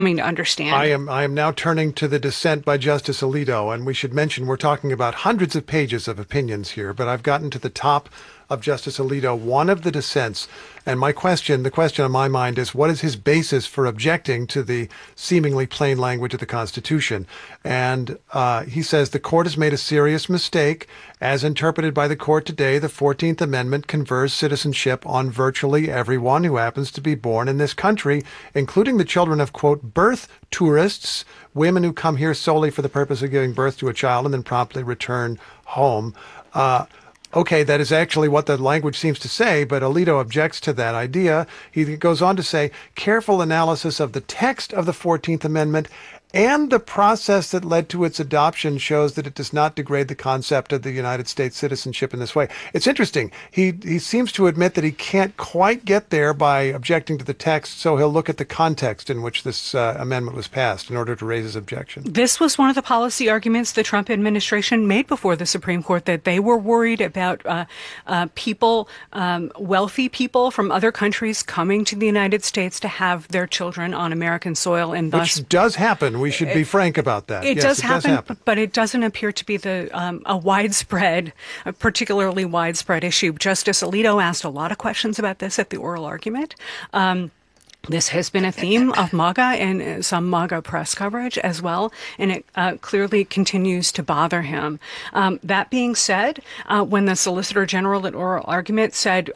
to understand. I am now turning to the dissent by Justice Alito, and we should mention we're talking about hundreds of pages of opinions here, but I've gotten to the top of Justice Alito, one of the dissents. And the question on my mind is, what is his basis for objecting to the seemingly plain language of the Constitution? And he says the court has made a serious mistake. As interpreted by the court today, the 14th Amendment confers citizenship on virtually everyone who happens to be born in this country, including the children of, quote, birth tourists, women who come here solely for the purpose of giving birth to a child and then promptly return home. Okay, that is actually what the language seems to say, but Alito objects to that idea. He goes on to say, careful analysis of the text of the 14th Amendment and the process that led to its adoption shows that it does not degrade the concept of the United States citizenship in this way. It's interesting. He seems to admit that he can't quite get there by objecting to the text, so he'll look at the context in which this amendment was passed in order to raise his objection. This was one of the policy arguments the Trump administration made before the Supreme Court, that they were worried about people, wealthy people from other countries coming to the United States to have their children on American soil, and thus... Which does happen. We should be frank about that. It does happen, but it doesn't appear to be a widespread, a particularly widespread issue. Justice Alito asked a lot of questions about this at the oral argument. This has been a theme of MAGA and some MAGA press coverage as well, and it clearly continues to bother him. That being said, when the Solicitor General at oral argument said,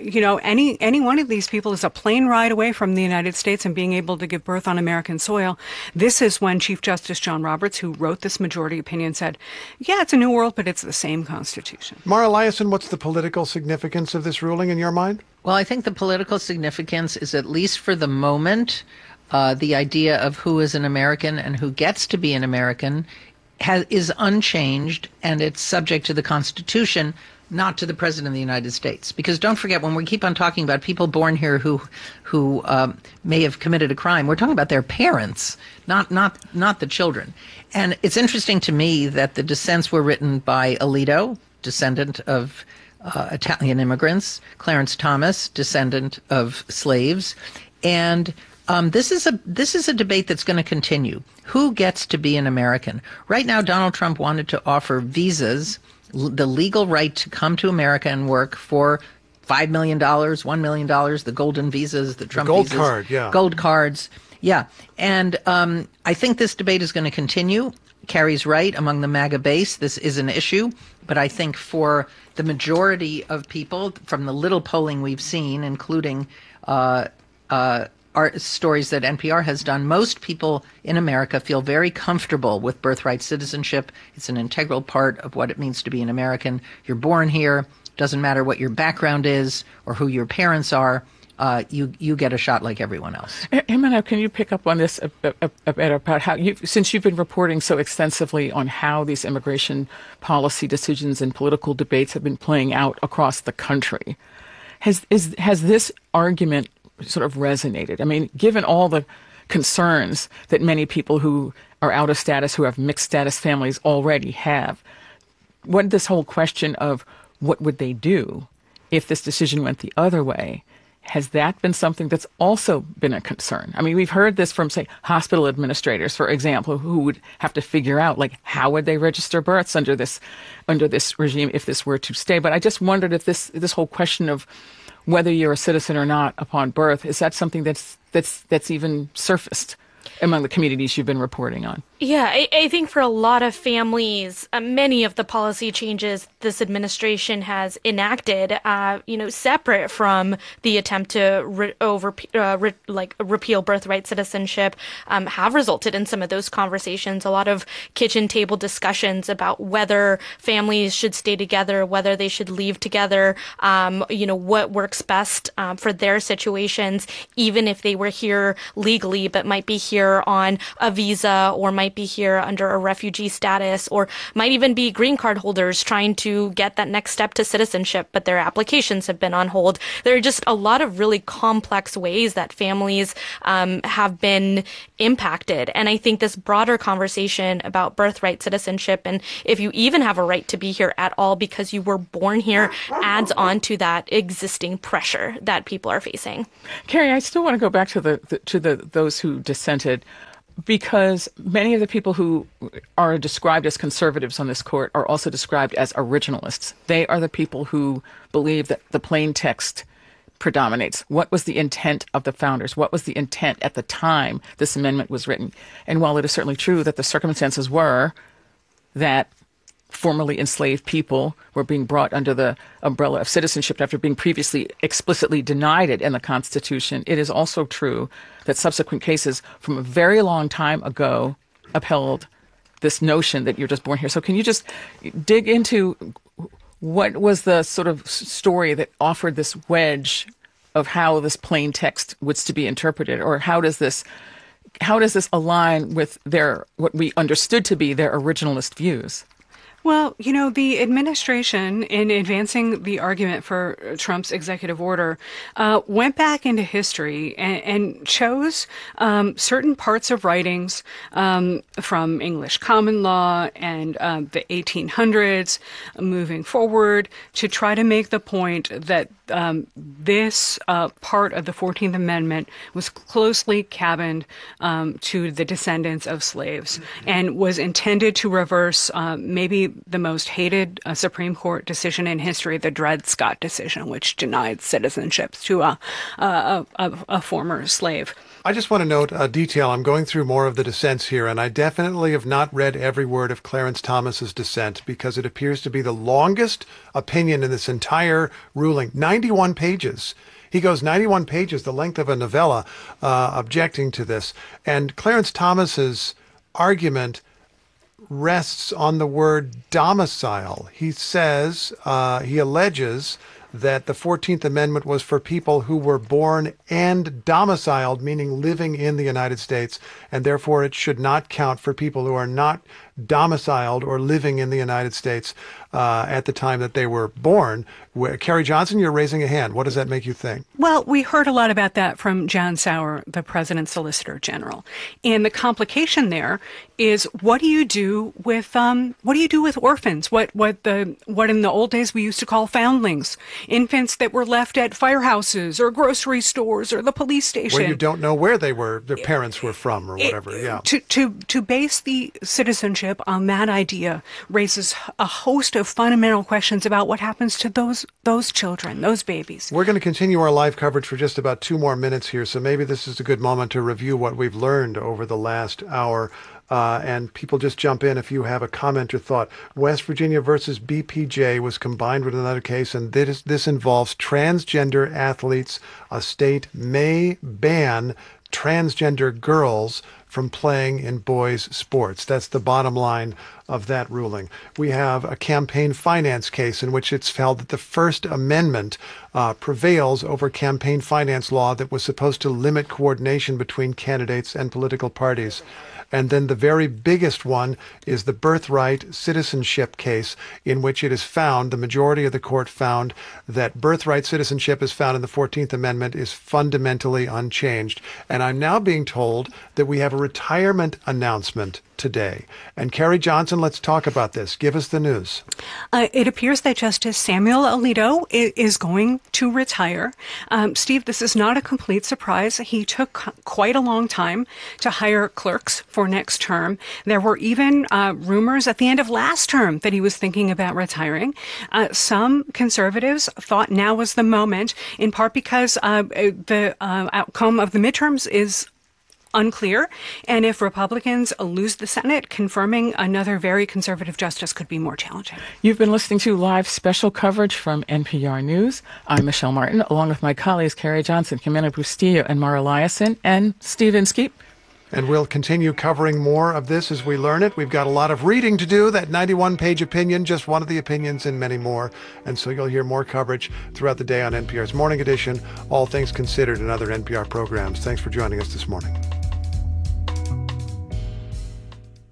any one of these people is a plane ride away from the United States and being able to give birth on American soil, this is when Chief Justice John Roberts, who wrote this majority opinion, said, yeah, it's a new world, but it's the same Constitution. Mara Liasson, what's the political significance of this ruling in your mind? Well, I think the political significance is, at least for the moment, the idea of who is an American and who gets to be an American is unchanged, and it's subject to the Constitution, not to the President of the United States. Because don't forget, when we keep on talking about people born here who may have committed a crime, we're talking about their parents, not the children. And it's interesting to me that the dissents were written by Alito, descendant of Italian immigrants, Clarence Thomas, descendant of slaves, and this is a debate that's going to continue. Who gets to be an American? Right now, Donald Trump wanted to offer visas, the legal right to come to America and work for $5 million, $1 million, the golden visas, the Trump gold visas, card, yeah, gold cards, yeah. And I think this debate is going to continue. Kerry's right, among the MAGA base, this is an issue. But I think for the majority of people, from the little polling we've seen, including our stories that NPR has done, most people in America feel very comfortable with birthright citizenship. It's an integral part of what it means to be an American. You're born here. Doesn't matter what your background is or who your parents are. You get a shot like everyone else. Jimena, can you pick up on this a bit about how since you've been reporting so extensively on how these immigration policy decisions and political debates have been playing out across the country, has this argument sort of resonated? I mean, given all the concerns that many people who are out of status, who have mixed status families already have, what this whole question of what would they do if this decision went the other way, has that been something that's also been a concern? I mean, we've heard this from, say, hospital administrators, for example, who would have to figure out, like, how would they register births under this regime if this were to stay. But I just wondered if this whole question of whether you're a citizen or not upon birth, is that something that's even surfaced among the communities you've been reporting on? Yeah, I think for a lot of families, many of the policy changes this administration has enacted, separate from the attempt to repeal birthright citizenship, have resulted in some of those conversations. A lot of kitchen table discussions about whether families should stay together, whether they should leave together, what works best for their situations, even if they were here legally but might be here on a visa or might might be here under a refugee status, or might even be green card holders trying to get that next step to citizenship, but their applications have been on hold. There are just a lot of really complex ways that families have been impacted. And I think this broader conversation about birthright citizenship, and if you even have a right to be here at all because you were born here, adds on to that existing pressure that people are facing. Carrie, I still want to go back to those who dissented, because many of the people who are described as conservatives on this court are also described as originalists. They are the people who believe that the plain text predominates. What was the intent of the founders? What was the intent at the time this amendment was written? And while it is certainly true that the circumstances were that formerly enslaved people were being brought under the umbrella of citizenship after being previously explicitly denied it in the Constitution, it is also true that subsequent cases from a very long time ago upheld this notion that you're just born here. So can you just dig into what was the sort of story that offered this wedge of how this plain text was to be interpreted, or how does this align with what we understood to be their originalist views? Well, the administration, in advancing the argument for Trump's executive order, went back into history and chose certain parts of writings from English common law and the 1800s moving forward to try to make the point that this part of the 14th Amendment was closely cabined to the descendants of slaves and was intended to reverse maybe the most hated Supreme Court decision in history, the Dred Scott decision, which denied citizenship to a former slave. I just want to note a detail. I'm going through more of the dissents here, and I definitely have not read every word of Clarence Thomas's dissent because it appears to be the longest opinion in this entire ruling, 91 pages. He goes 91 pages, the length of a novella, objecting to this. And Clarence Thomas's argument rests on the word domicile. He says, he alleges that the 14th Amendment was for people who were born and domiciled, meaning living in the United States, and therefore it should not count for people who are not domiciled or living in the United States at the time that they were born. Carrie Johnson, you're raising a hand. What does that make you think? Well, we heard a lot about that from John Sauer, the President's Solicitor General. And the complication there is, what do you do with orphans? What in the old days we used to call foundlings, infants that were left at firehouses or grocery stores or the police station, where you don't know where their parents were from or whatever. Yeah. To base the citizenship on that idea raises a host of fundamental questions about what happens to those children, those babies. We're going to continue our live coverage for just about 2 more minutes here, so maybe this is a good moment to review what we've learned over the last hour. And people just jump in if you have a comment or thought. West Virginia versus BPJ was combined with another case, and this involves transgender athletes. A state may ban transgender girls from playing in boys' sports. That's the bottom line of that ruling. We have a campaign finance case in which it's held that the First Amendment prevails over campaign finance law that was supposed to limit coordination between candidates and political parties. And then the very biggest one is the birthright citizenship case, in which it is found, the majority of the court found, that birthright citizenship as found in the 14th Amendment is fundamentally unchanged. And I'm now being told that we have a retirement announcement today. And Carrie Johnson, let's talk about this. Give us the news. It appears that Justice Samuel Alito is going to retire. Steve, this is not a complete surprise. He took quite a long time to hire clerks for next term. There were even rumors at the end of last term that he was thinking about retiring. Some conservatives thought now was the moment, in part because the outcome of the midterms is unclear, and if Republicans lose the Senate, confirming another very conservative justice could be more challenging. You've been listening to live special coverage from NPR News. I'm Michelle Martin, along with my colleagues Carrie Johnson, Jimena Bustillo, and Mara Liasson, and Stephen Skeep. And we'll continue covering more of this as we learn it. We've got a lot of reading to do. That 91-page opinion, just one of the opinions and many more. And so you'll hear more coverage throughout the day on NPR's Morning Edition, All Things Considered, and other NPR programs. Thanks for joining us this morning.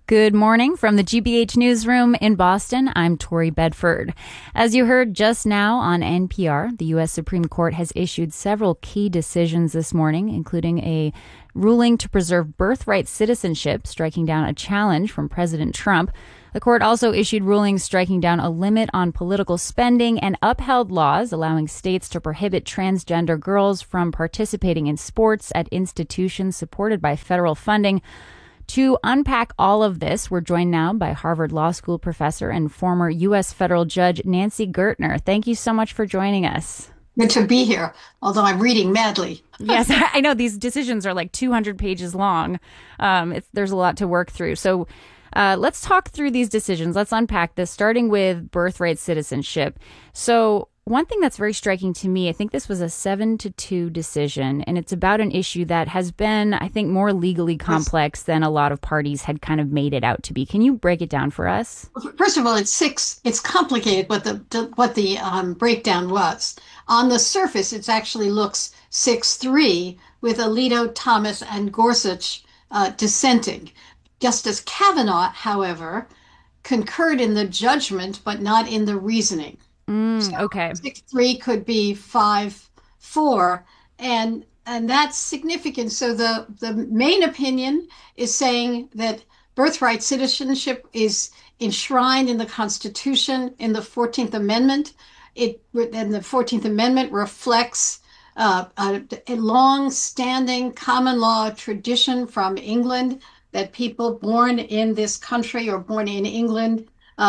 Good morning from the GBH Newsroom in Boston. I'm Tori Bedford. As you heard just now on NPR, the U.S. Supreme Court has issued several key decisions this morning, including a ruling to preserve birthright citizenship, striking down a challenge from President Trump. The court also issued rulings striking down a limit on political spending and upheld laws allowing states to prohibit transgender girls from participating in sports at institutions supported by federal funding. To unpack all of this, we're joined now by Harvard Law School professor and former U.S. federal judge Nancy Gertner. Thank you so much for joining us. Good to be here, although I'm reading madly. Yes, I know these decisions are like 200 pages long. There's a lot to work through. So let's talk through these decisions. Let's unpack this, starting with birthright citizenship. So one thing that's very striking to me, I think this was a 7-2 decision, and it's about an issue that has been, I think, more legally complex than a lot of parties had kind of made it out to be. Can you break it down for us? First of all, it's complicated what the breakdown was. On the surface, it actually looks 6-3 with Alito, Thomas, and Gorsuch dissenting. Justice Kavanaugh, however, concurred in the judgment, but not in the reasoning. Okay. 6-3 could be 5-4, and that's significant. So the main opinion is saying that birthright citizenship is enshrined in the Constitution in the 14th Amendment. And the 14th Amendment reflects a long-standing common law tradition from England that people born in this country or born in England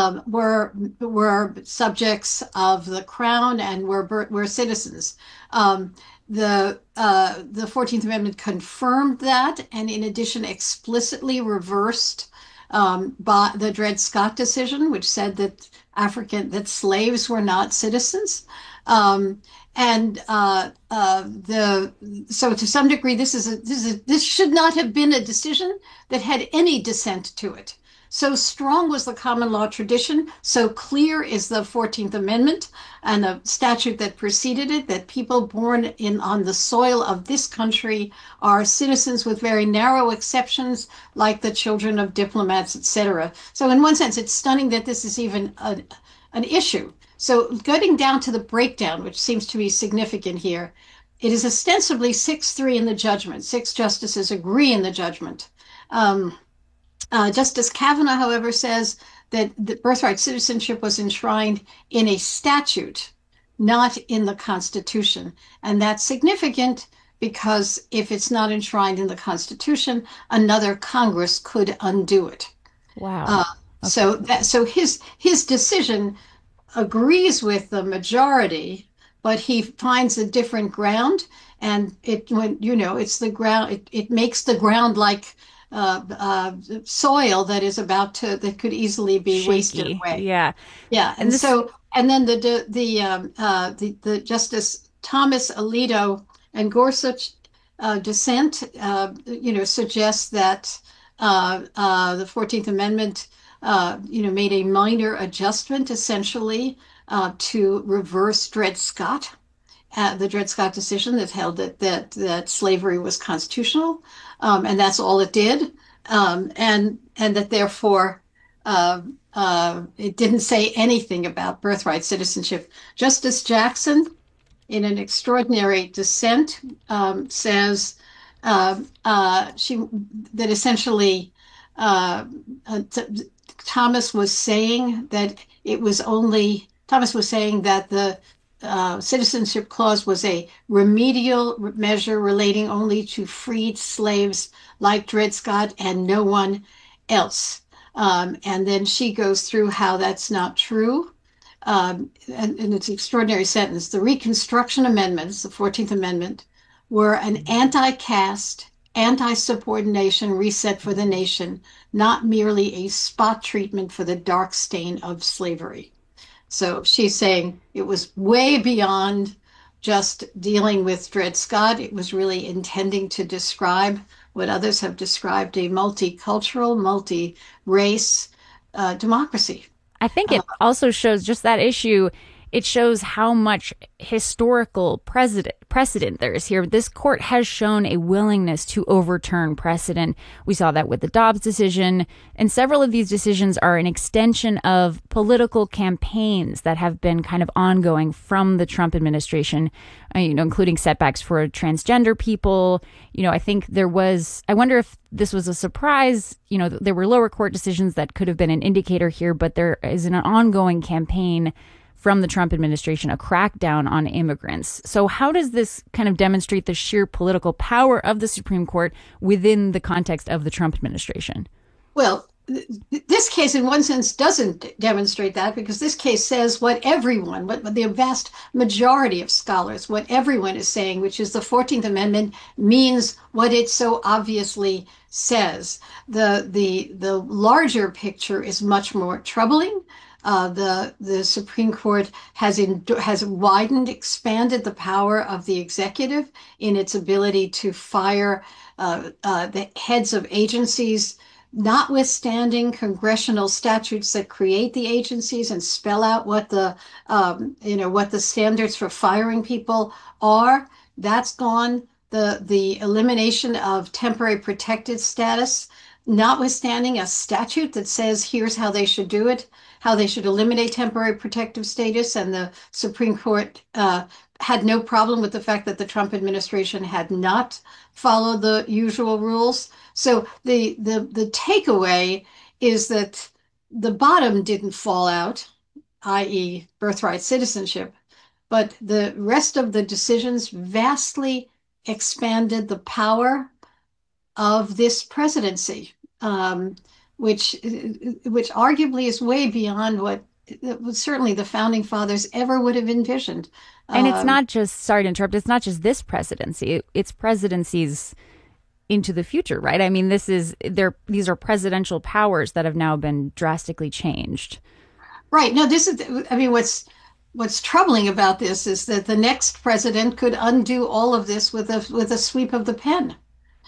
were subjects of the crown and were citizens. The 14th Amendment confirmed that, and in addition, explicitly reversed by the Dred Scott decision, which said that slaves were not citizens. So to some degree, this should not have been a decision that had any dissent to it. So strong was the common law tradition, so clear is the 14th Amendment and the statute that preceded it, that people born on the soil of this country are citizens with very narrow exceptions, like the children of diplomats, etc. So in one sense, it's stunning that this is even an issue. So getting down to the breakdown, which seems to be significant here, it is ostensibly 6-3 in the judgment. 6 justices agree in the judgment. Justice Kavanaugh, however, says that the birthright citizenship was enshrined in a statute, not in the Constitution. And that's significant because if it's not enshrined in the Constitution, another Congress could undo it. Wow. Okay. So his decision agrees with the majority, but he finds a different ground, and it's the ground. It makes the ground like soil that could easily be shaky. Wasted away. Yeah. And then the Justice Thomas, Alito, and Gorsuch dissent suggests that the 14th Amendment made a minor adjustment essentially to reverse Dred Scott. The Dred Scott decision that held that slavery was constitutional, and that's all it did, and that therefore it didn't say anything about birthright citizenship. Justice Jackson, in an extraordinary dissent, says that essentially Thomas was saying that the citizenship clause was a remedial measure relating only to freed slaves like Dred Scott and no one else. And then she goes through how that's not true. And it's an extraordinary sentence. The Reconstruction Amendments, the 14th Amendment, were an anti-caste, anti-subordination reset for the nation, not merely a spot treatment for the dark stain of slavery. So she's saying it was way beyond just dealing with Dred Scott. It was really intending to describe what others have described, a multicultural, multi-race democracy. I think it also shows just that issue. it shows how much historical precedent there is here. This court has shown a willingness to overturn precedent. We saw that with the Dobbs decision, and several of these decisions are an extension of political campaigns that have been kind of ongoing from the Trump administration, including setbacks for transgender people. I think I wonder if this was a surprise. There were lower court decisions that could have been an indicator here, but there is an ongoing campaign from the Trump administration, a crackdown on immigrants. So how does this kind of demonstrate the sheer political power of the Supreme Court within the context of the Trump administration? Well, this case, in one sense, doesn't demonstrate that, because this case says what the vast majority of scholars, what everyone is saying, which is the 14th Amendment means what it so obviously says. The larger picture is much more troubling. The Supreme Court has expanded the power of the executive in its ability to fire the heads of agencies, notwithstanding congressional statutes that create the agencies and spell out what the standards for firing people are. That's gone. The elimination of temporary protected status, notwithstanding a statute that says here's how they should do it, how they should eliminate temporary protective status, and the Supreme Court had no problem with the fact that the Trump administration had not followed the usual rules. So the takeaway is that the bottom didn't fall out, i.e. birthright citizenship, but the rest of the decisions vastly expanded the power of this presidency, which arguably is way beyond what certainly the founding fathers ever would have envisioned. And it's not just, sorry to interrupt, it's not just this presidency, it's presidencies into the future, right? I mean, these are presidential powers that have now been drastically changed. Right. No, what's troubling about this is that the next president could undo all of this with a sweep of the pen.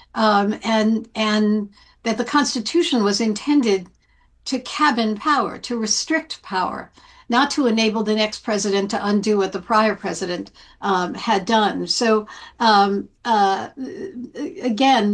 And that the Constitution was intended to cabin power, to restrict power, not to enable the next president to undo what the prior president had done. So again,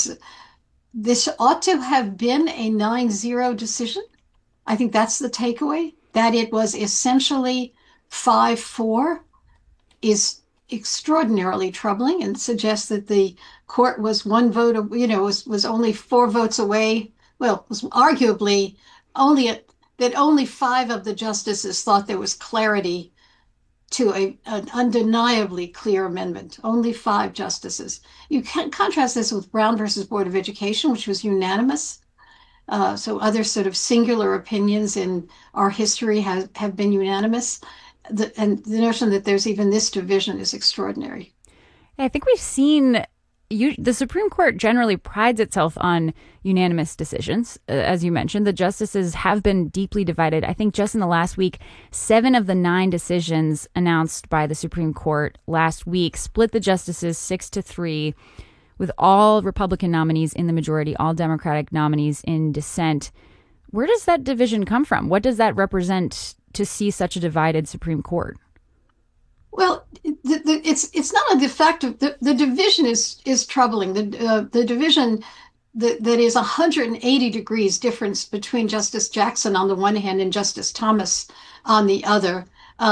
this ought to have been a 9-0 decision. I think that's the takeaway. That it was essentially 5-4 is extraordinarily troubling and suggests that the court was one vote, was only 4 votes away. Well, was arguably that only 5 of the justices thought there was clarity to an undeniably clear amendment. Only 5 justices. You can contrast this with Brown versus Board of Education, which was unanimous. So other sort of singular opinions in our history have been unanimous. And the notion that there's even this division is extraordinary. I think we've seen the Supreme Court generally prides itself on unanimous decisions. As you mentioned, the justices have been deeply divided. I think just in the last week, 7 of the 9 decisions announced by the Supreme Court last week split the justices 6-3, with all Republican nominees in the majority, all Democratic nominees in dissent. Where does that division come from? What does that represent to see such a divided Supreme Court? Well, it's not a de facto. The division is troubling. The division that is 180 degrees difference between Justice Jackson on the one hand and Justice Thomas on the other.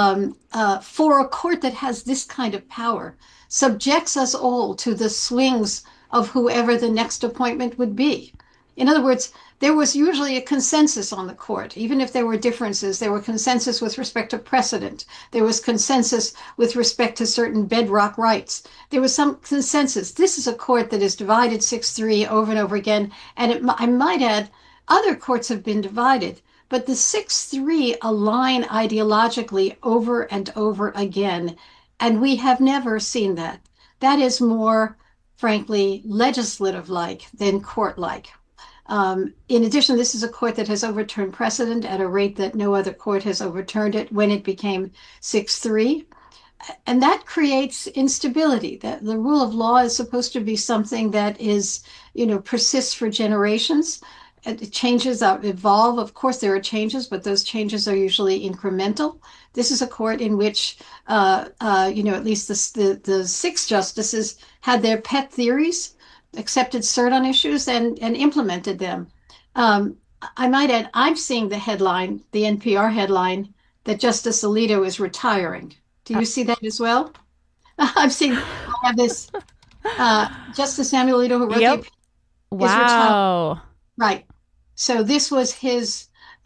For a court that has this kind of power, subjects us all to the swings of whoever the next appointment would be. In other words, there was usually a consensus on the court. Even if there were differences, there were consensus with respect to precedent. There was consensus with respect to certain bedrock rights. There was some consensus. This is a court that is divided 6-3 over and over again. And I might add, other courts have been divided, but the 6-3 align ideologically over and over again. And we have never seen that. That is more, frankly, legislative-like than court-like. In addition, this is a court that has overturned precedent at a rate that no other court has overturned it when it became 6-3. And that creates instability. That the rule of law is supposed to be something that is, persists for generations. changes evolve. Of course, there are changes, but those changes are usually incremental. This is a court in which, at least the six justices had their pet theories, accepted cert on issues, and implemented them. I might add, I'm seeing the headline, the NPR headline, that Justice Alito is retiring. Do you see that as well? I have this Justice Samuel Alito, who wrote the opinion, is retiring. Right. So this was his,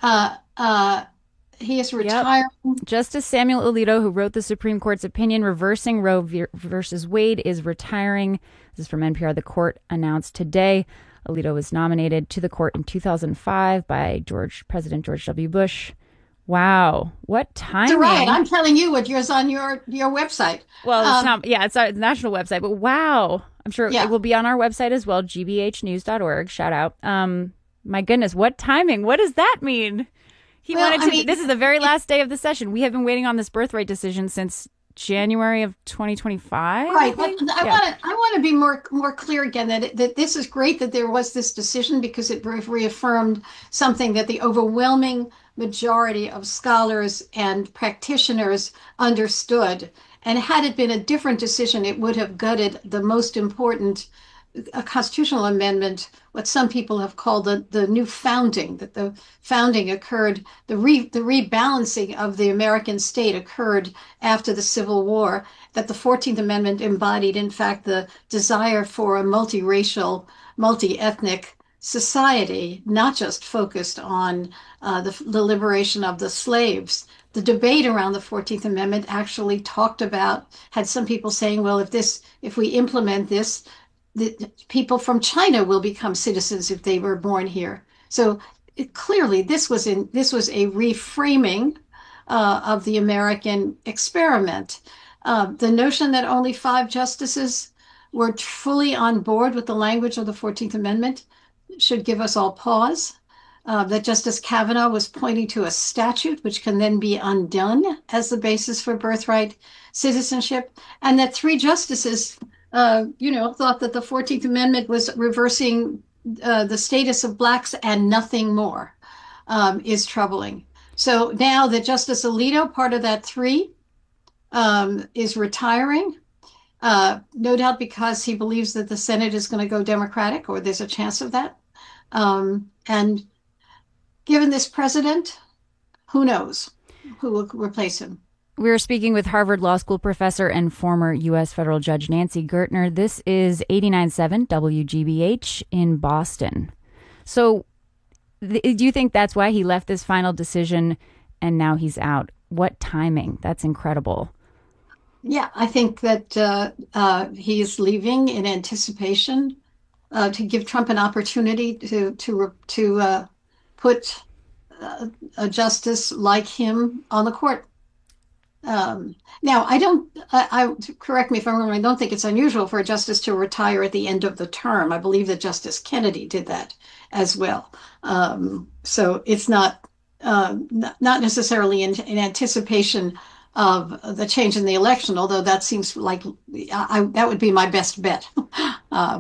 he is retiring. Yep. Justice Samuel Alito, who wrote the Supreme Court's opinion reversing Roe versus Wade, is retiring. This is from NPR. The court announced today. Alito was nominated to the court in 2005 by President George W. Bush. Wow, what timing! So, Ryan, I'm telling you what yours on your website. Well, it's not. Yeah, it's our national website. But wow, I'm sure it will be on our website as well. gbhnews.org. Shout out. My goodness, what timing? What does that mean? This is the very last day of the session. We have been waiting on this birthright decision since January of 2025. Right. I want to be more clear again that this is great that there was this decision, because it reaffirmed something that the overwhelming majority of scholars and practitioners understood. And had it been a different decision, it would have gutted the most important constitutional amendment, what some people have called the new founding, that the founding occurred, the rebalancing of the American state occurred after the Civil War, that the 14th Amendment embodied, in fact, the desire for a multiracial, multi-ethnic society, not just focused on the liberation of the slaves. The debate around the 14th Amendment actually had some people saying, well, if we implement this, the people from China will become citizens if they were born here. So clearly, this was a reframing of the American experiment. The notion that only 5 justices were fully on board with the language of the 14th Amendment should give us all pause. That Justice Kavanaugh was pointing to a statute which can then be undone as the basis for birthright citizenship, and that 3 justices thought that the 14th Amendment was reversing the status of blacks and nothing more, is troubling. So now that Justice Alito, part of that 3, is retiring, no doubt because he believes that the Senate is going to go Democratic, or there's a chance of that. And given this president, who knows who will replace him? We're speaking with Harvard Law School professor and former U.S. federal judge Nancy Gertner. This is 89.7 WGBH in Boston. So do you think that's why he left this final decision and now he's out? What timing? That's incredible. Yeah, I think that he is leaving in anticipation to give Trump an opportunity to put a justice like him on the court. Now, I correct me if I'm wrong, I don't think it's unusual for a justice to retire at the end of the term. I believe that Justice Kennedy did that as well. So it's not necessarily in anticipation of the change in the election, although that seems like that would be my best bet. I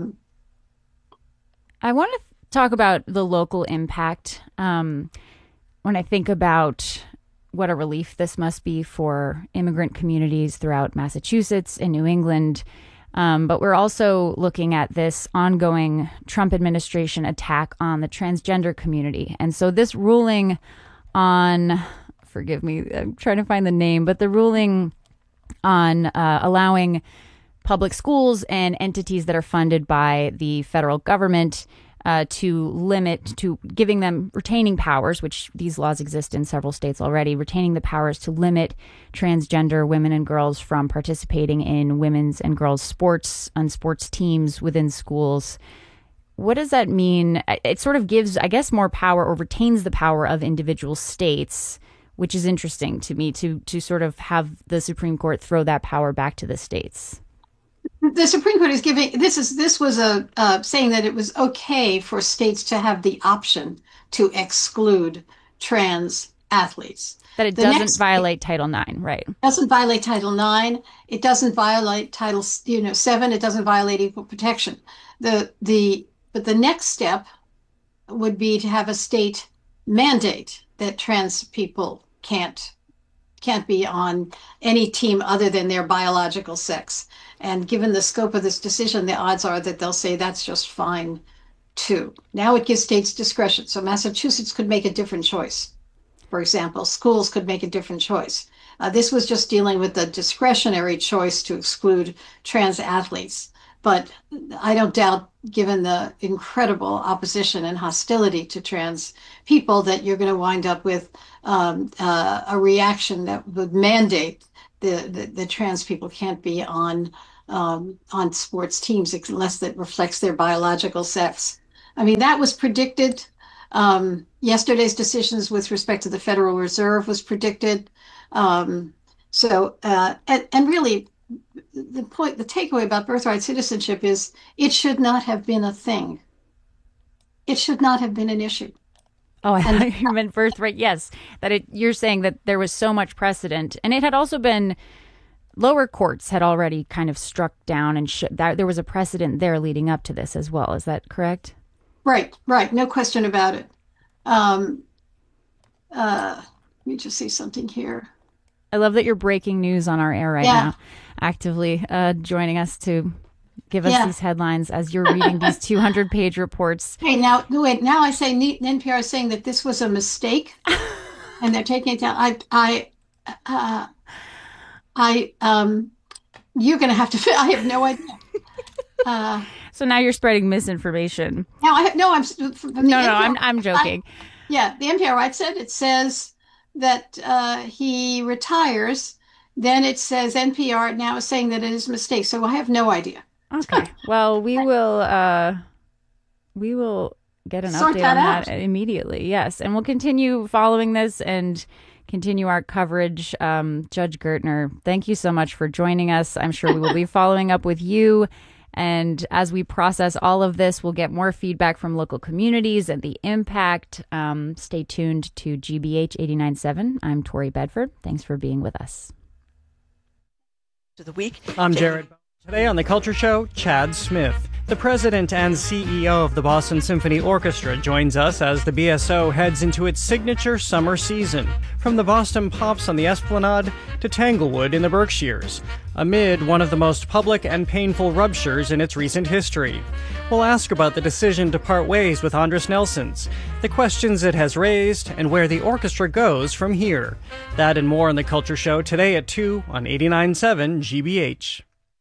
want to talk about the local impact. When I think about what a relief this must be for immigrant communities throughout Massachusetts and New England. But we're also looking at this ongoing Trump administration attack on the transgender community. And so this ruling on, forgive me, I'm trying to find the name, but the ruling on allowing public schools and entities that are funded by the federal government to giving them retaining powers, which these laws exist in several states already, retaining the powers to limit transgender women and girls from participating in women's and girls' sports and sports teams within schools. What does that mean? It sort of gives, I guess, more power or retains the power of individual states, which is interesting to me to sort of have the Supreme Court throw that power back to the states. The Supreme Court is giving this was saying that it was okay for states to have the option to exclude trans athletes. That it doesn't violate Title IX, right? It doesn't violate Title IX. It doesn't violate Title 7. It doesn't violate equal protection. But the next step would be to have a state mandate that trans people can't be on any team other than their biological sex. And given the scope of this decision, the odds are that they'll say that's just fine too. Now it gives states discretion. So Massachusetts could make a different choice. For example, schools could make a different choice. This was just dealing with the discretionary choice to exclude trans athletes. But I don't doubt, given the incredible opposition and hostility to trans people, that you're going to wind up with a reaction that would mandate the trans people can't be on sports teams unless that reflects their biological sex. I mean, that was predicted. Yesterday's decisions with respect to the Federal Reserve was predicted. And really, the takeaway about birthright citizenship is it should not have been a thing. It should not have been an issue. Oh, I thought you meant birthright. Yes, you're saying that there was so much precedent, and it had also been lower courts had already kind of struck down, and that there was a precedent there leading up to this as well. Is that correct? Right. No question about it. Let me just see something here. I love that you're breaking news on our air right now, actively joining us to give us these headlines as you're reading these 200-page reports. Hey, now I say NPR is saying that this was a mistake, and they're taking it down. You're going to have to. I have no idea. So now you're spreading misinformation. Now I'm joking. The NPR right it says that he retires. Then it says NPR now is saying that it is a mistake. So I have no idea. Okay. Well, we will get an update on that immediately. Yes, and we'll continue following this and continue our coverage. Judge Gertner, thank you so much for joining us. I'm sure we will be following up with you. And as we process all of this, we'll get more feedback from local communities and the impact. Stay tuned to GBH 89.7. I'm Tori Bedford. Thanks for being with us. To the week. I'm Jared. Today on The Culture Show, Chad Smith. The president and CEO of the Boston Symphony Orchestra joins us as the BSO heads into its signature summer season, from the Boston Pops on the Esplanade to Tanglewood in the Berkshires, amid one of the most public and painful ruptures in its recent history. We'll ask about the decision to part ways with Andris Nelsons, the questions it has raised, and where the orchestra goes from here. That and more on The Culture Show today at 2 on 89.7 GBH.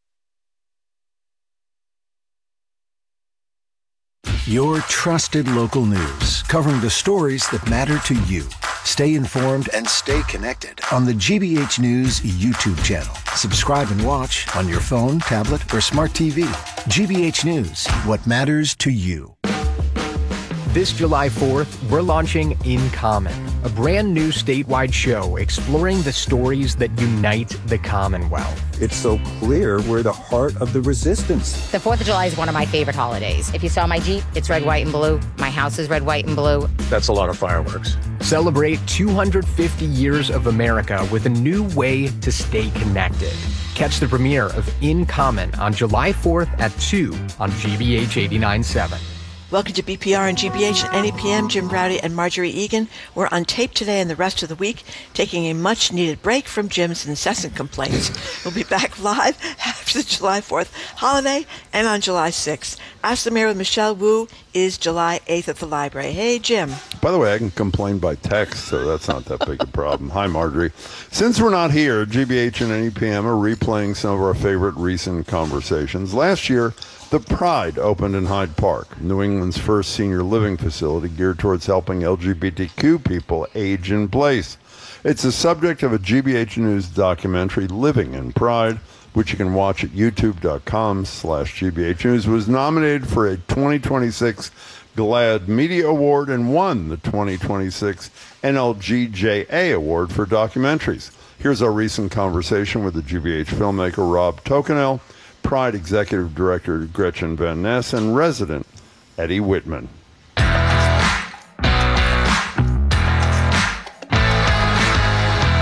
Your trusted local news, covering the stories that matter to you. Stay informed and stay connected on the GBH News YouTube channel. Subscribe and watch on your phone, tablet, or smart TV. GBH News, what matters to you. This July 4th, we're launching In Common, a brand new statewide show exploring the stories that unite the Commonwealth. It's so clear we're the heart of the resistance. The 4th of July is one of my favorite holidays. If you saw my Jeep, it's red, white, and blue. My house is red, white, and blue. That's a lot of fireworks. Celebrate 250 years of America with a new way to stay connected. Catch the premiere of In Common on July 4th at 2 on GBH 89.7. Welcome to BPR and GBH at any PM. Jim Browdy and Marjorie Egan. We're on tape today and the rest of the week, taking a much-needed break from Jim's incessant complaints. We'll be back live after the July 4th holiday and on July 6th. Ask the Mayor with Michelle Wu is July 8th at the library. Hey, Jim. By the way, I can complain by text, so that's not that big a problem. Hi, Marjorie. Since we're not here, GBH and NEPM are replaying some of our favorite recent conversations. Last year, The Pride opened in Hyde Park, New England's first senior living facility geared towards helping LGBTQ people age in place. It's the subject of a GBH News documentary, Living in Pride, which you can watch at youtube.com/GBH News, was nominated for a 2026 GLAAD Media Award and won the 2026 NLGJA Award for documentaries. Here's our recent conversation with the GBH filmmaker Rob Tokenel, Pride Executive Director Gretchen Van Ness, and resident Eddie Whitman. Hey,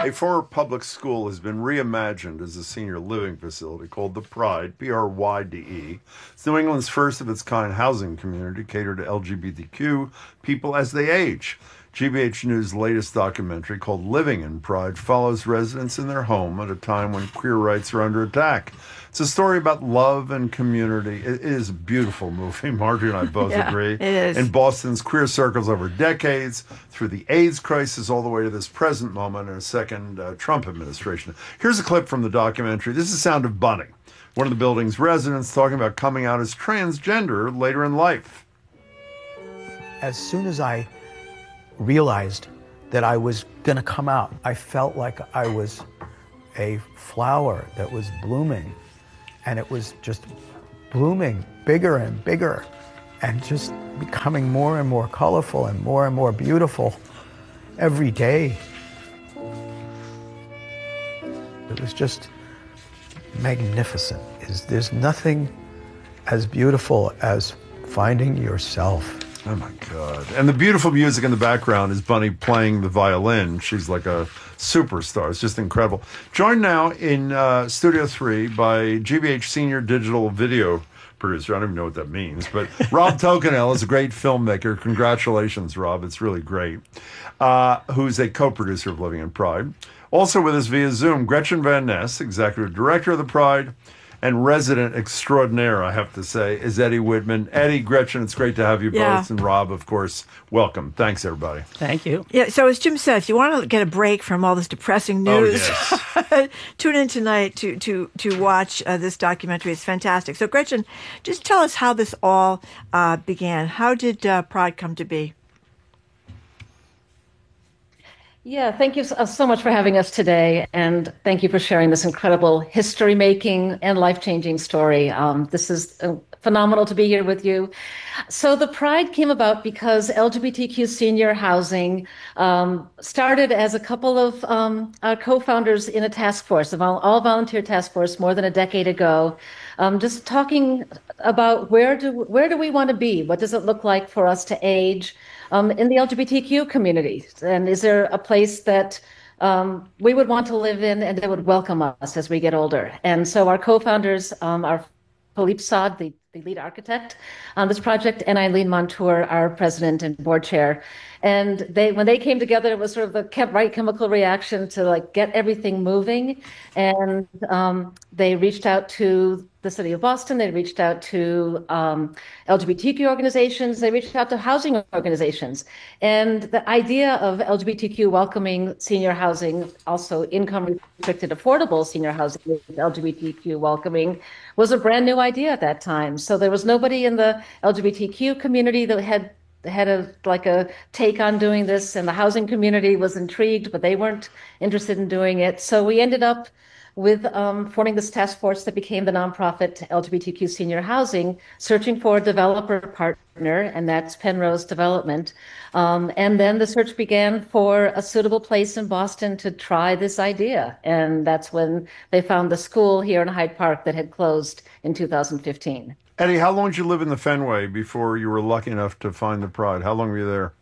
a former public school has been reimagined as a senior living facility called The Pride, Pryde. It's New England's first of its kind housing community catered to LGBTQ people as they age. GBH News' latest documentary called Living in Pride follows residents in their home at a time when queer rights are under attack. It's a story about love and community. It is a beautiful movie. Marjorie and I both agree. It is. In Boston's queer circles over decades, through the AIDS crisis all the way to this present moment in a second Trump administration. Here's a clip from the documentary. This is Sound of Bunny, one of the building's residents talking about coming out as transgender later in life. As soon as I realized that I was going to come out, I felt like I was a flower that was blooming, and it was just blooming bigger and bigger and just becoming more and more colorful and more beautiful every day. It was just magnificent. There's nothing as beautiful as finding yourself. Oh my God. And the beautiful music in the background is Bunny playing the violin. She's like a superstar. It's just incredible. Joined now in Studio 3 by GBH Senior Digital Video Producer. I don't even know what that means, but Rob Tokenell is a great filmmaker. Congratulations, Rob. It's really great. Who's a co-producer of Living in Pride. Also with us via Zoom, Gretchen Van Ness, Executive Director of the Pride, and resident extraordinaire, I have to say, is Eddie Whitman. Eddie, Gretchen, it's great to have you both. And Rob, of course, welcome. Thanks, everybody. Thank you. Yeah, so as Jim said, if you want to get a break from all this depressing news, tune in tonight to watch this documentary. It's fantastic. So, Gretchen, just tell us how this all began. How did Pride come to be? Yeah, thank you so much for having us today, and thank you for sharing this incredible history-making and life-changing story. This is phenomenal to be here with you. So the Pride came about because LGBTQ senior housing started as a couple of our co-founders in a task force, an all-volunteer task force more than a decade ago, just talking about where do we want to be? What does it look like for us to age in the LGBTQ community? And is there a place that we would want to live in and that would welcome us as we get older? And so our co-founders are Philippe Saad, the lead architect on this project, and Eileen Montour, our president and board chair. And when they came together, it was sort of the right chemical reaction to get everything moving. And they reached out to the city of Boston. They reached out to LGBTQ organizations. They reached out to housing organizations. And the idea of LGBTQ welcoming senior housing, also income restricted affordable senior housing with LGBTQ welcoming, was a brand new idea at that time. So there was nobody in the LGBTQ community that had a take on doing this, and the housing community was intrigued, but they weren't interested in doing it. So we ended up with forming this task force that became the nonprofit LGBTQ Senior Housing, searching for a developer partner, and that's Penrose Development. And then the search began for a suitable place in Boston to try this idea. And that's when they found the school here in Hyde Park that had closed in 2015. Eddie, how long did you live in the Fenway before you were lucky enough to find the Pride? How long were you there?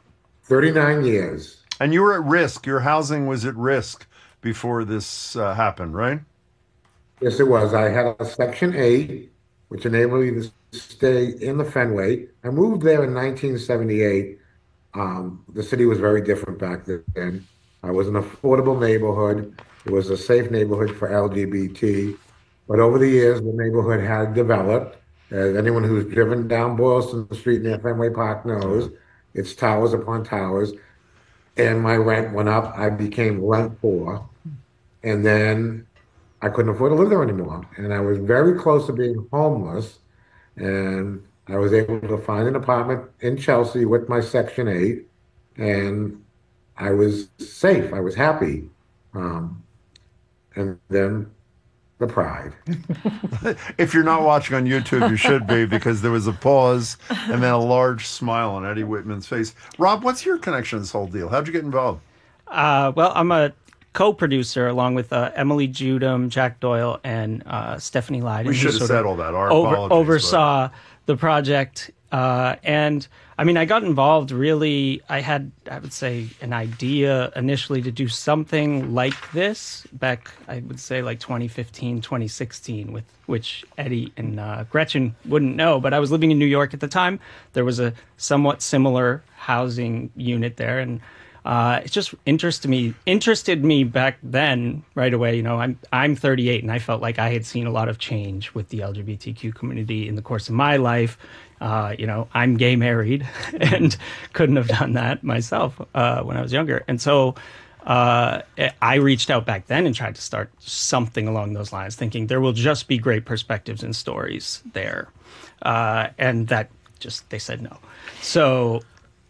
39 years. And you were at risk. Your housing was at risk before this happened, right? Yes, it was. I had a Section 8, which enabled me to stay in the Fenway. I moved there in 1978. The city was very different back then. It was an affordable neighborhood. It was a safe neighborhood for LGBT. But over the years, the neighborhood had developed. Anyone who's driven down Boylston Street near Fenway Park knows it's towers upon towers. And my rent went up. I became rent poor. And then I couldn't afford to live there anymore. And I was very close to being homeless. And I was able to find an apartment in Chelsea with my Section 8. And I was safe. I was happy. And then the Pride. If you're not watching on YouTube, you should be, because there was a pause and then a large smile on Eddie Whitman's face. Rob, what's your connection to this whole deal? How'd you get involved? Well, I'm a co-producer along with Emily Judum, Jack Doyle, and Stephanie Lyden. We should have said all that. Our apologies, oversaw the project And I mean, I got involved really, I would say, an idea initially to do something like this back, I would say like 2015, 2016, with which Eddie and Gretchen wouldn't know, but I was living in New York at the time. There was a somewhat similar housing unit there, and it just interested me back then right away. You know, I'm 38, and I felt like I had seen a lot of change with the LGBTQ community in the course of my life. You know, I'm gay married and couldn't have done that myself when I was younger. And so I reached out back then and tried to start something along those lines, thinking there will just be great perspectives and stories there. And that just, they said no. So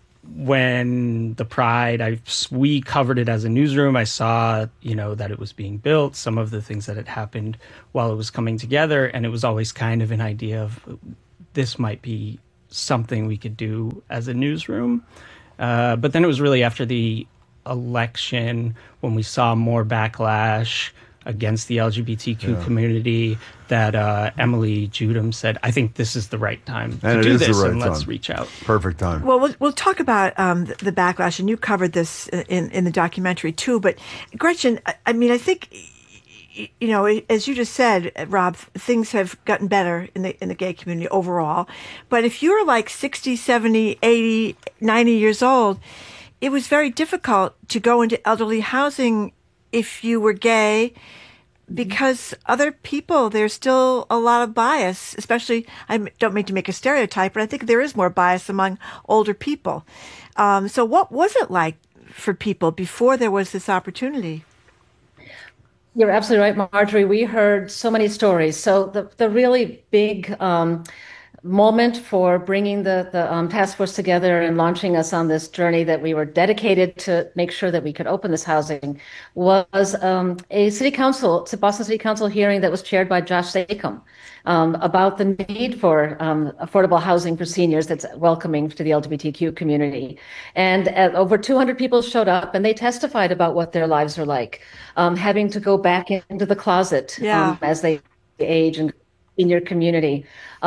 when the Pride, we covered it as a newsroom. I saw, you know, that it was being built, some of the things that had happened while it was coming together. And it was always kind of an idea of this might be something we could do as a newsroom. But then it was really after the election when we saw more backlash against the LGBTQ community that Emily Judum said, I think this is the right time to do this, and let's reach out. Perfect time. Well, we'll talk about the backlash, and you covered this in the documentary too. But Gretchen, I mean, I think, you know, as you just said, Rob, things have gotten better in the gay community overall. But if you're like 60, 70, 80, 90 years old, it was very difficult to go into elderly housing if you were gay, because other people, there's still a lot of bias, especially, I don't mean to make a stereotype, but I think there is more bias among older people. So what was it like for people before there was this opportunity? You're absolutely right, Marjorie. We heard so many stories. So the really big moment for bringing the task force together and launching us on this journey that we were dedicated to make sure that we could open this housing was a Boston City Council hearing that was chaired by Josh Sacom about the need for affordable housing for seniors that's welcoming to the LGBTQ community. And over 200 people showed up, and they testified about what their lives are like, having to go back into the closet as they age and in your community,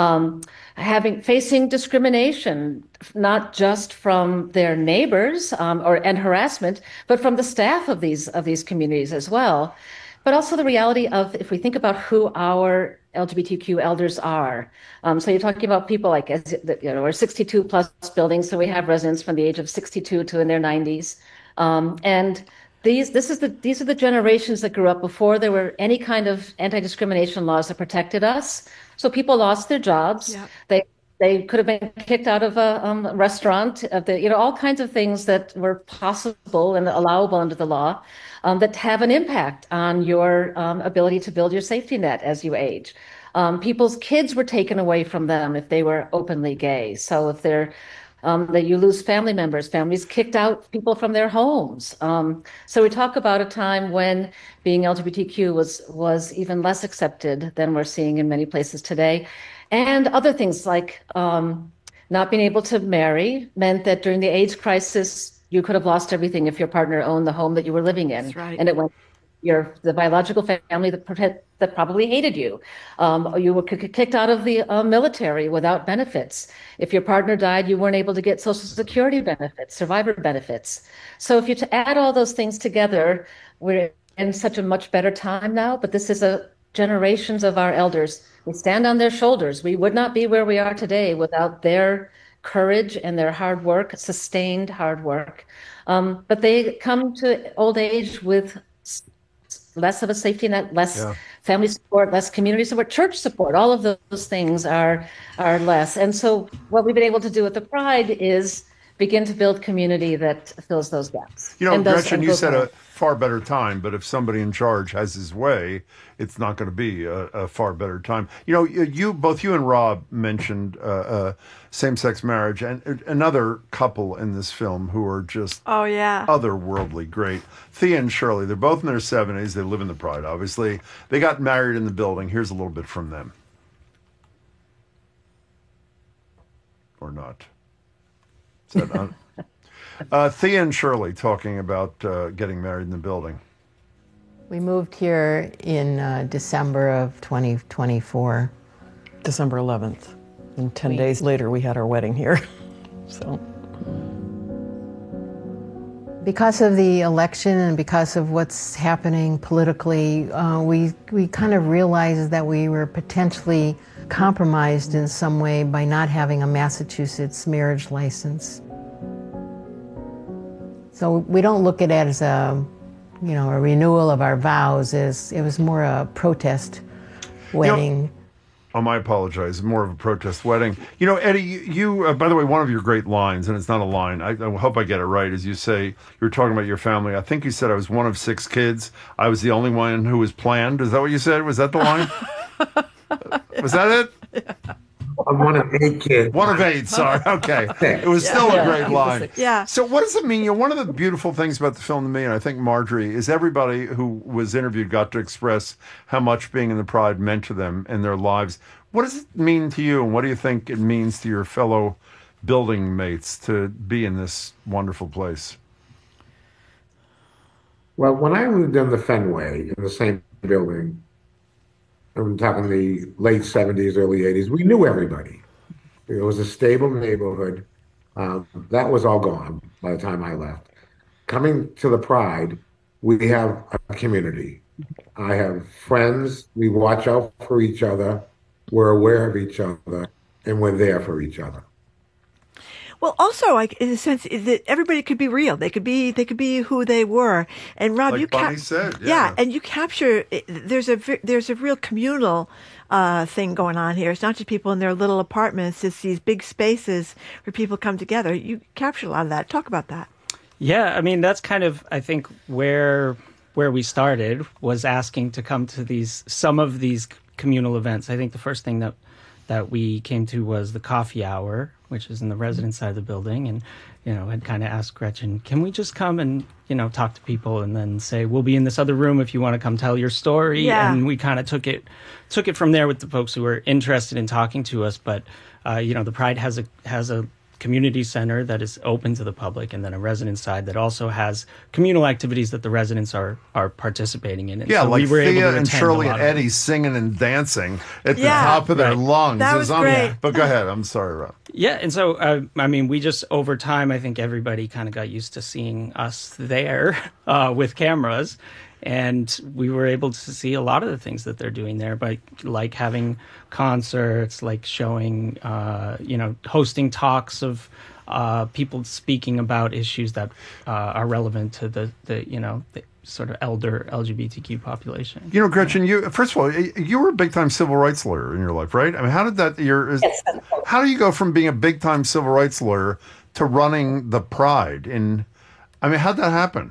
facing discrimination, not just from their neighbors and harassment, but from the staff of these communities as well. But also the reality of, if we think about who our LGBTQ elders are. So you're talking about people like, we're 62 plus buildings, so we have residents from the age of 62 to in their 90s, and these are the generations that grew up before there were any kind of anti-discrimination laws that protected us. So people lost their jobs. Yeah. They could have been kicked out of a restaurant. All kinds of things that were possible and allowable under the law that have an impact on your ability to build your safety net as you age. People's kids were taken away from them if they were openly gay. So if they're that you lose family members, families kicked out people from their homes. So we talk about a time when being LGBTQ was even less accepted than we're seeing in many places today. And other things like not being able to marry meant that during the AIDS crisis, you could have lost everything if your partner owned the home that you were living in. That's right. And it went the biological family that probably hated you. You were kicked out of the military without benefits. If your partner died, you weren't able to get Social Security benefits, survivor benefits. So if you add all those things together, we're in such a much better time now. But this is generations of our elders. We stand on their shoulders. We would not be where we are today without their courage and their hard work, sustained hard work. But they come to old age with less of a safety net, less family support, less community support, church support. All of those things are less. And so what we've been able to do with the Pride is begin to build community that fills those gaps. You know, Gretchen, you said a far better time, but if somebody in charge has his way, it's not going to be a far better time. You know, both you and Rob mentioned same-sex marriage, and another couple in this film who are just otherworldly great. Thea and Shirley, they're both in their 70s. They live in the Pride, obviously. They got married in the building. Here's a little bit from them. Or not. Is that Thea and Shirley talking about getting married in the building. We moved here in December of 2024. December 11th. And 10 days later, we had our wedding here. So. Because of the election and because of what's happening politically, we kind of realized that we were potentially compromised in some way by not having a Massachusetts marriage license. So we don't look at it as a renewal of our vows. It was more a protest wedding. I apologize. More of a protest wedding. Eddie, you by the way, one of your great lines, and it's not a line, I hope I get it right, is you say, you were talking about your family. I think you said I was one of 6 kids. I was the only one who was planned. Is that what you said? Was that the line? Was that it? I'm one of 8 kids. One of 8, sorry. Okay. It was still a great line. Yeah. So what does it mean? One of the beautiful things about the film to me, and I think Marjorie, is everybody who was interviewed got to express how much being in the Pride meant to them in their lives. What does it mean to you, and what do you think it means to your fellow building mates to be in this wonderful place? Well, when I lived in the Fenway, in the same building, I'm talking the late 70s, early 80s, we knew everybody. It was a stable neighborhood. That was all gone by the time I left. Coming to the Pride, we have a community. I have friends. We watch out for each other. We're aware of each other, and we're there for each other. Well, also, like in a sense, is that everybody could be real. They could be who they were. And Rob, like Bonnie said, and you capture. There's a real communal thing going on here. It's not just people in their little apartments. It's these big spaces where people come together. You capture a lot of that. Talk about that. Yeah, I mean that's kind of I think where we started was asking to come to some of these communal events. I think the first thing that we came to was the coffee hour, which is in the resident side of the building, and had kind of asked Gretchen, can we just come and talk to people and then say we'll be in this other room if you want to come tell your story. Yeah. And we kind of took it from there with the folks who were interested in talking to us. But the Pride has a community center that is open to the public, and then a resident side that also has communal activities that the residents are participating in. And yeah, so like we were able Thea to and attend Shirley a and lot of Eddie singing and dancing at the top of their lungs. That was great. But go ahead. I'm sorry, Rob. Yeah, and so, we just, over time, I think everybody kind of got used to seeing us there with cameras. And we were able to see a lot of the things that they're doing there, like having concerts, like showing, hosting talks of people speaking about issues that are relevant to the sort of elder LGBTQ population. Gretchen, first of all, you were a big-time civil rights lawyer in your life, right? I mean, how did that? How do you go from being a big-time civil rights lawyer to running the Pride? How'd that happen?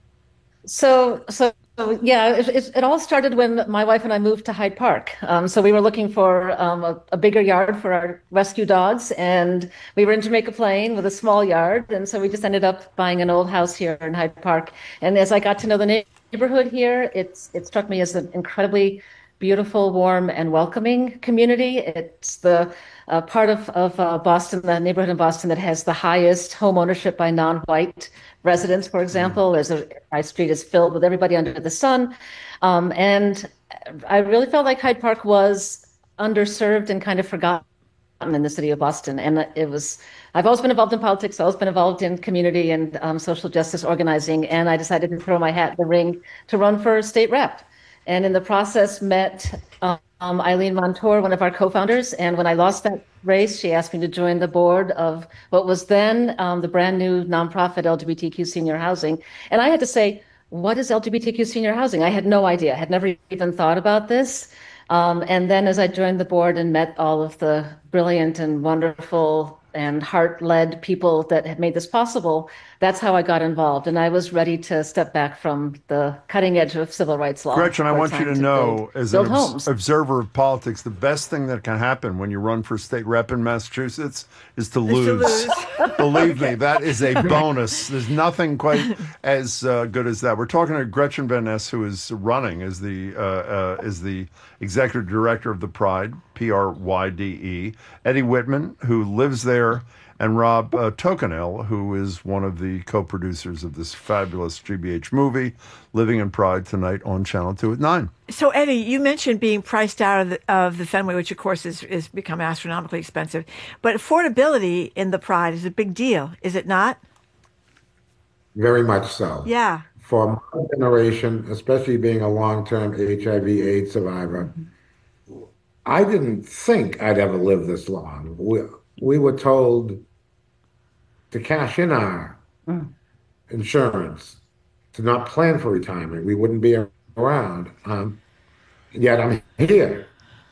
So yeah, it all started when my wife and I moved to Hyde Park. So we were looking for a bigger yard for our rescue dogs, and we were in Jamaica Plain with a small yard, and so we just ended up buying an old house here in Hyde Park. And as I got to know the neighborhood here, it struck me as an incredibly beautiful, warm, and welcoming community. It's the part of Boston, the neighborhood in Boston that has the highest home ownership by non-white residents, for example. My street is filled with everybody under the sun. And I really felt like Hyde Park was underserved and kind of forgotten in the city of Boston. And I've always been involved in politics. I've always been involved in community and social justice organizing. And I decided to throw my hat in the ring to run for state rep. And in the process met Eileen Montour, one of our co-founders. And when I lost that race, she asked me to join the board of what was then the brand new nonprofit LGBTQ Senior Housing. And I had to say, what is LGBTQ Senior Housing? I had no idea. I had never even thought about this. And then as I joined the board and met all of the brilliant and wonderful and heart-led people that had made this possible, that's how I got involved. And I was ready to step back from the cutting edge of civil rights law. Gretchen, I want you to know, as an homes. observer of politics, the best thing that can happen when you run for state rep in Massachusetts is to lose. Believe me, that is a bonus. There's nothing quite as good as that. We're talking to Gretchen Van Ness, who is running as the executive director of the Pride, PRYDE. Eddie Whitman, who lives there and Rob Tocanel, who is one of the co-producers of this fabulous GBH movie, Living in Pride, tonight on Channel 2 at 9. So, Eddie, you mentioned being priced out of the Fenway, which, of course, is become astronomically expensive. But affordability in the Pride is a big deal, is it not? Very much so. Yeah. For my generation, especially being a long-term HIV/AIDS survivor, I didn't think I'd ever live this long. We were told to cash in our insurance, to not plan for retirement. We wouldn't be around. Yet I'm here,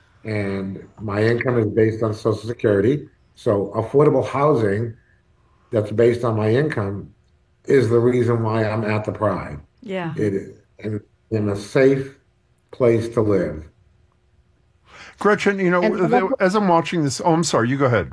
and my income is based on Social Security. So affordable housing that's based on my income is the reason why I'm at the Pride. Yeah. It is in a safe place to live. Gretchen, as I'm watching this, I'm sorry, you go ahead.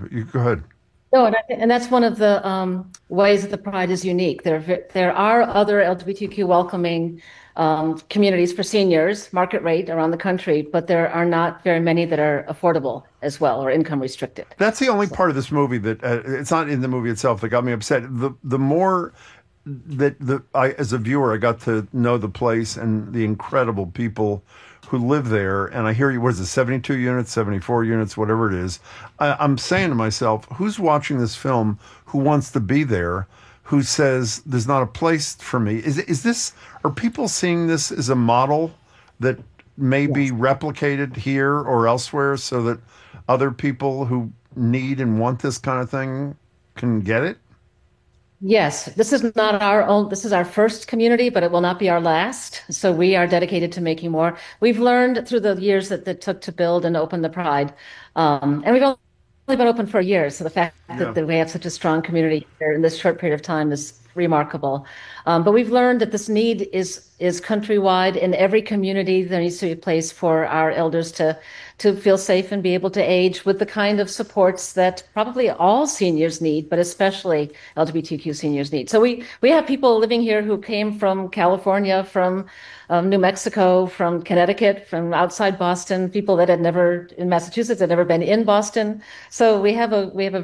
No, and that's one of the ways that the Pride is unique. There are other LGBTQ welcoming communities for seniors, market rate around the country, but there are not very many that are affordable as well or income restricted. That's the only part of this movie that it's not in the movie itself that got me upset. The more that I, as a viewer, I got to know the place and the incredible people who live there, and I hear you, what is it, 72 units, 74 units, whatever it is. I'm saying to myself, who's watching this film who wants to be there, who says there's not a place for me? Are people seeing this as a model that may be replicated here or elsewhere so that other people who need and want this kind of thing can get it? Yes, this is not our own, this is our first community, but it will not be our last. So we are dedicated to making more. We've learned through the years that it took to build and open the Pride. And we've only been open for a year. So the fact that we have such a strong community here in this short period of time is remarkable. But we've learned that this need is countrywide. In every community, there needs to be a place for our elders to feel safe and be able to age with the kind of supports that probably all seniors need, but especially LGBTQ seniors need. So we have people living here who came from California, from New Mexico, from Connecticut, from outside Boston, people that had never, in Massachusetts, had never been in Boston. So we have a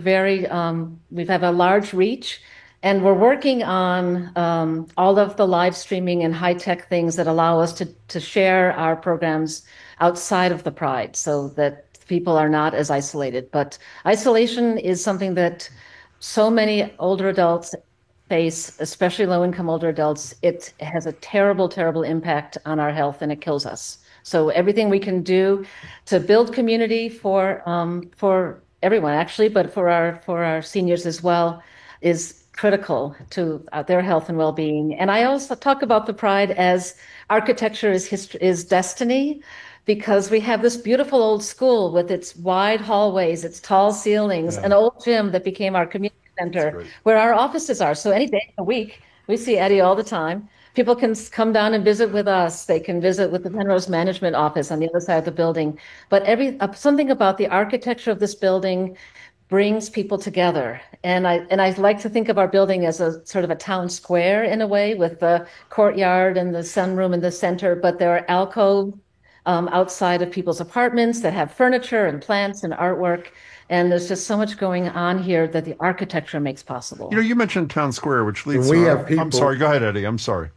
large reach. And we're working on all of the live streaming and high-tech things that allow us to share our programs outside of the Pride so that people are not as isolated. But isolation is something that so many older adults face, especially low-income older adults. It has a terrible, terrible impact on our health, and it kills us. So everything we can do to build community for everyone, actually, but for our seniors as well, is critical to their health and well-being. And I also talk about the Pride as architecture is destiny, because we have this beautiful old school with its wide hallways, its tall ceilings, an old gym that became our community center where our offices are. So any day of the week, we see Eddie all the time. People can come down and visit with us. They can visit with the Penrose Management Office on the other side of the building. But something about the architecture of this building brings people together. And I like to think of our building as a sort of a town square in a way, with the courtyard and the sunroom in the center, but there are alcoves outside of people's apartments that have furniture and plants and artwork. And there's just so much going on here that the architecture makes possible. You mentioned Town Square, which leads I'm sorry, go ahead, Eddie. I'm sorry.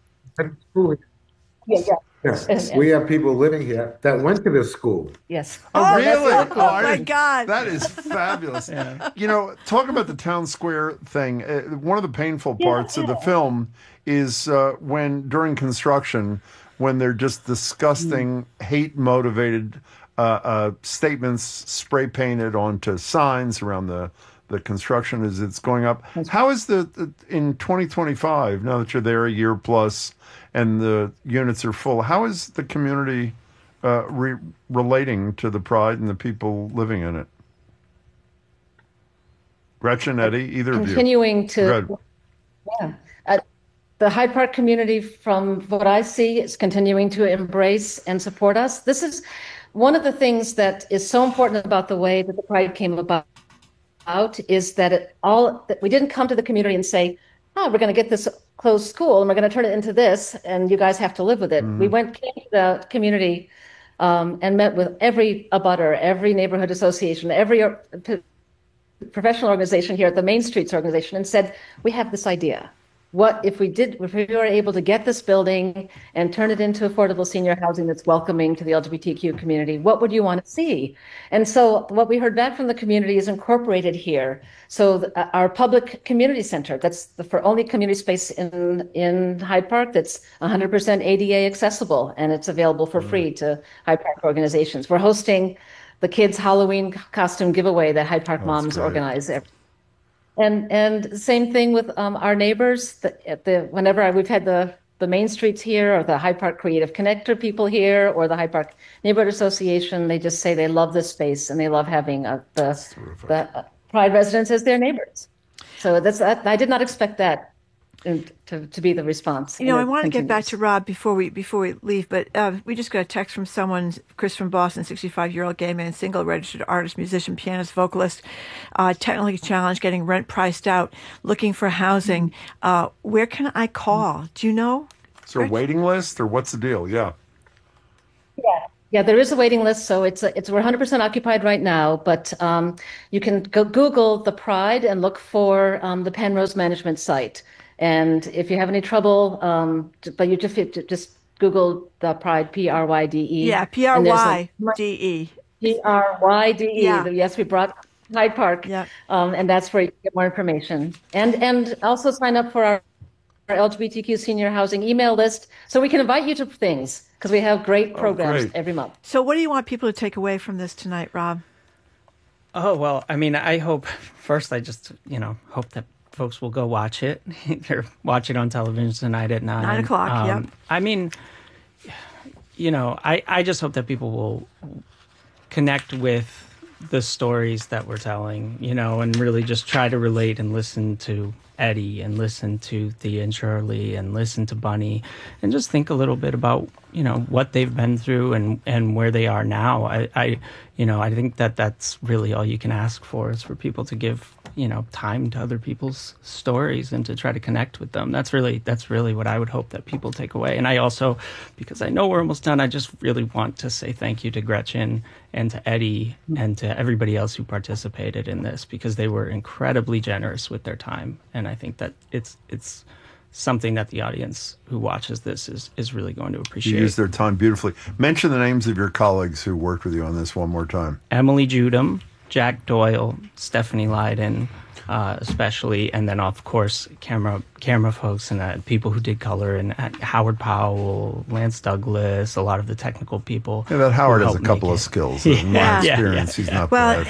Yes. We have people living here that went to this school. Yes. Oh, really? So cool. Oh, my God. That is fabulous. Talk about the Town Square thing. One of the painful parts of the film is when, during construction, when they're just disgusting, hate-motivated statements spray painted onto signs around the construction as it's going up. How is in 2025, now that you're there a year plus and the units are full, how is the community relating to the Pride and the people living in it? Gretchen, Eddie, either of you. Continuing to, the Hyde Park community, from what I see, is continuing to embrace and support us. This is one of the things that is so important about the way that the Pride came about, is that that we didn't come to the community and say, we're going to get this closed school and we're going to turn it into this, and you guys have to live with it. We came to the community and met with every abutter, every neighborhood association, every professional organization here at the Main Streets organization and said, we have this idea. What if we were able to get this building and turn it into affordable senior housing that's welcoming to the LGBTQ community? What would you want to see? And so what we heard back from the community is incorporated here. So our public community center, that's the only community space in Hyde Park that's 100% ADA accessible, and it's available for free to Hyde Park organizations. We're hosting the kids' Halloween costume giveaway that Hyde Park moms organize. And same thing with our neighbors. Whenever we've had the Main Streets here, or the Hyde Park Creative Connector people here, or the Hyde Park Neighborhood Association, they just say they love this space and they love having the Pride residents as their neighbors. So I did not expect that to be the response. I want to get back to Rob before we leave, but we just got a text from someone, Chris from Boston, 65-year-old gay man, single, registered artist, musician, pianist, vocalist, technically challenged, getting rent priced out, looking for housing. Where can I call? Do you know? Is there a waiting list, or what's the deal? Yeah. Yeah, there is a waiting list, so we're 100% occupied right now. But you can go Google the Pride and look for the Penrose Management site. And if you have any trouble, but you just Google the Pride, P-R-Y-D-E. Yeah, P-R-Y-D-E. P-R-Y-D-E. Yeah. Yes, we brought Hyde Park. Yeah. And that's where you get more information. And also sign up for our LGBTQ senior housing email list so we can invite you to things, because we have great programs every month. So what do you want people to take away from this tonight, Rob? Oh, well, I mean, I hope, first, I just, hope that folks will go watch it. Or watch it on television tonight at 9 o'clock, yep. I mean, I just hope that people will connect with the stories that we're telling, and really just try to relate and listen to Eddie and listen to Thea and Shirley and listen to Bunny and just think a little bit about, what they've been through and where they are now. I think that that's really all you can ask for, is for people to give, time to other people's stories and to try to connect with them. That's really what I would hope that people take away. And I also, because I know we're almost done, I just really want to say thank you to Gretchen and to Eddie and to everybody else who participated in this, because they were incredibly generous with their time. And I think that it's something that the audience who watches this is really going to appreciate. You used their time beautifully. Mention the names of your colleagues who worked with you on this one more time. Emily Judum, Jack Doyle, Stephanie Leiden, especially, and then of course camera folks and people who did color, and Howard Powell, Lance Douglas, a lot of the technical people. Yeah, that Howard has a couple of skills. In my experience, he's not bad.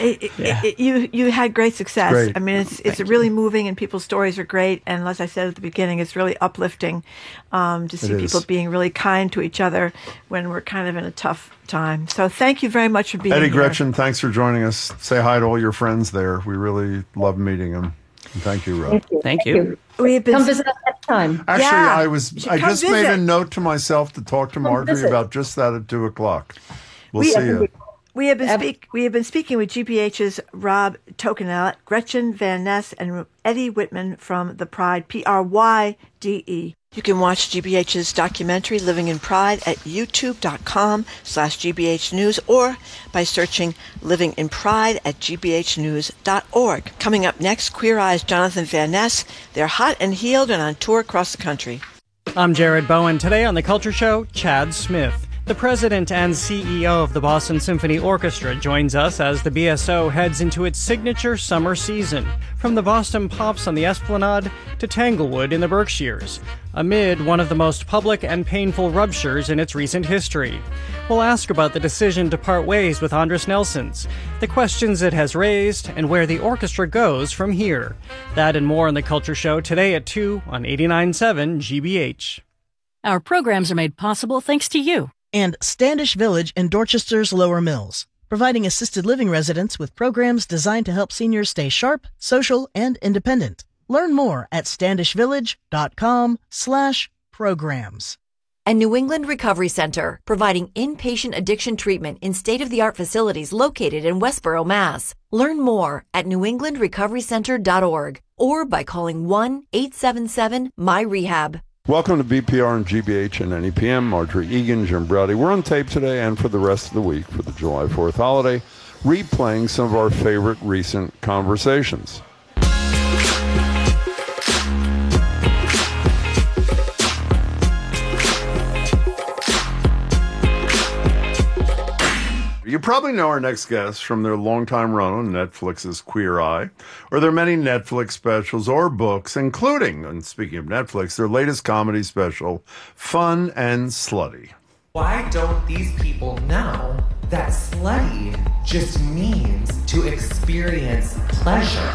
You had great success. Great. I mean, it's really moving, and people's stories are great. And as I said at the beginning, it's really uplifting to see people being really kind to each other when we're kind of in a tough time. So thank you very much for being here. Eddie, Gretchen, thanks for joining us. Say hi to all your friends there. We really love meeting them. And thank you, Rob. Thank you. Come visit us next time. Actually, I just made a note to myself to talk to Marjorie about just that at 2:00. We'll see you. We have been speaking with GBH's Rob Tokenat, Gretchen Van Ness, and Eddie Whitman from the Pride, P-R-Y-D-E. You can watch GBH's documentary Living in Pride at youtube.com/GBH News or by searching Living in Pride at gbhnews.org. Coming up next, Queer Eye's Jonathan Van Ness. They're hot and healed and on tour across the country. I'm Jared Bowen. Today on The Culture Show, Chad Smith. The president and CEO of the Boston Symphony Orchestra joins us as the BSO heads into its signature summer season, from the Boston Pops on the Esplanade to Tanglewood in the Berkshires, amid one of the most public and painful ruptures in its recent history. We'll ask about the decision to part ways with Andris Nelsons, the questions it has raised, and where the orchestra goes from here. That and more on The Culture Show today at 2 on 89.7 GBH. Our programs are made possible thanks to you. And Standish Village in Dorchester's Lower Mills, providing assisted living residents with programs designed to help seniors stay sharp, social, and independent. Learn more at standishvillage.com/programs. And New England Recovery Center, providing inpatient addiction treatment in state-of-the-art facilities located in Westborough, Mass. Learn more at newenglandrecoverycenter.org or by calling 1-877-MY-REHAB. Welcome to BPR and GBH and NEPM. Marjorie Egan, Jim Browdy. We're on tape today and for the rest of the week for the July 4th holiday. replaying some of our favorite recent conversations. You probably know our next guests from their longtime run on Netflix's Queer Eye, or their many Netflix specials or books, including, and speaking of Netflix, their latest comedy special, Fun and Slutty. Why don't these people know that slutty just means to experience pleasure?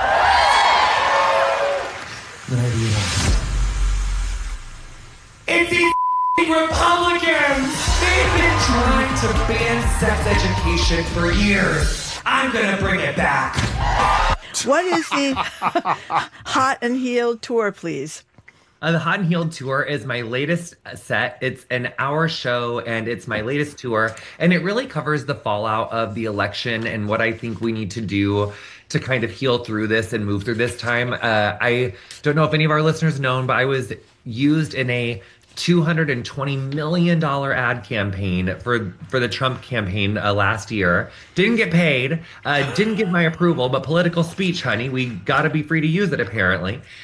It's these Republicans! They've been trying to ban sex education for years. I'm gonna bring it back. What is the Hot and Healed tour, please? The Hot and Healed tour is my latest set. It's an hour show, and it's my latest tour. And it really covers the fallout of the election and what I think we need to do to kind of heal through this and move through this time. I don't know if any of our listeners know, but I was used in a $220 million ad campaign for the Trump campaign last year. Didn't get paid, didn't get my approval, but political speech, honey. We got to be free to use it, apparently.